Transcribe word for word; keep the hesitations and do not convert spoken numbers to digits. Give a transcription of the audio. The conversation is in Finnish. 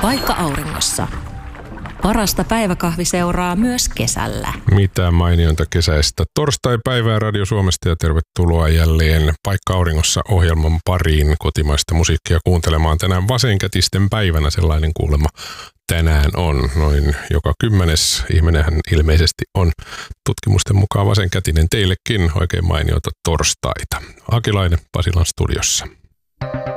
Paikka auringossa. Parasta päiväkahviseuraa myös kesällä. Mitä mainionta kesäistä torstai-päivää Radio Suomesta ja tervetuloa jälleen Paikka auringossa -ohjelman pariin kotimaista musiikkia kuuntelemaan. Tänään vasenkätisten päivänä sellainen kuulemma tänään on. Noin joka kymmenes ihminenhän ilmeisesti on tutkimusten mukaan vasenkätinen. Teillekin oikein mainiota torstaita. Akilainen Pasilan studiossa.